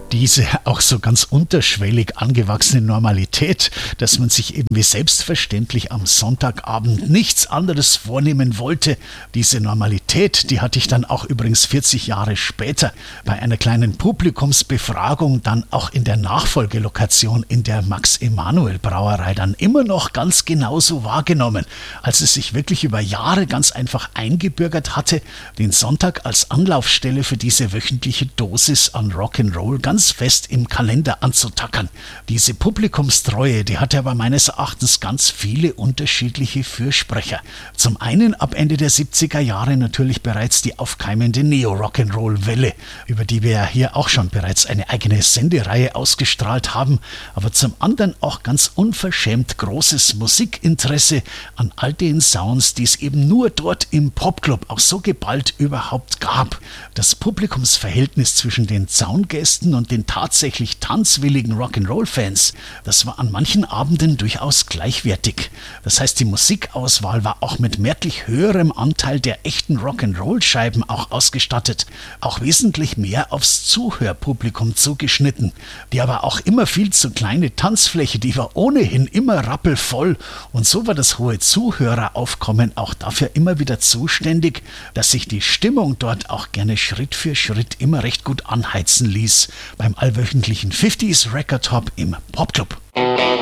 Diese auch so ganz unterschwellig angewachsene Normalität, dass man sich eben wie selbstverständlich am Sonntagabend nichts anderes vornehmen wollte, diese Normalität, die hatte ich dann auch übrigens 40 Jahre später bei einer kleinen Publikumsbefragung dann auch in der Nachfolgelokation in der Max-Emanuel-Brauerei dann immer noch ganz genauso wahrgenommen, als es sich wirklich über Jahre ganz einfach eingebürgert hatte, den Sonntag als Anlaufstelle für diese wöchentliche Dosis an Rock'n'Roll ganz fest im Kalender anzutackern. Diese Publikumstreue, die hatte aber meines Erachtens ganz viele unterschiedliche Fürsprecher. Zum einen ab Ende der 70er Jahre natürlich bereits die aufkeimende Neo-Rock'n'Roll-Welle, über die wir ja hier auch schon bereits eine eigene Sendereihe ausgestrahlt haben, aber zum anderen auch ganz unverschämt großes Musikinteresse an all den Sounds, die es eben nur dort im Popclub auch so geballt überhaupt gab. Das Publikumsverhältnis zwischen den Zaungästen und den tatsächlich tanzwilligen Rock'n'Roll-Fans, das war an manchen Abenden durchaus gleichwertig. Das heißt, die Musikauswahl war auch mit merklich höherem Anteil der echten Rock'n'Roll-Scheiben auch ausgestattet, auch wesentlich mehr aufs Zuhörpublikum zugeschnitten. Die aber auch immer viel zu kleine Tanzfläche, die war ohnehin immer rappelvoll und so war das hohe Zuhöreraufkommen auch dafür immer wieder zuständig, dass sich die Stimmung dort auch gerne Schritt für Schritt immer recht gut anheizen ließ beim allwöchentlichen 50s Record Hop im Popclub.